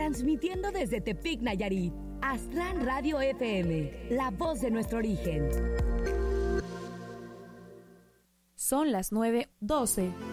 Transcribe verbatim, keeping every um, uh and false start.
transmitiendo desde Tepic, Nayarit. Aztlán Radio F M, la voz de nuestro origen. Son las nueve doce.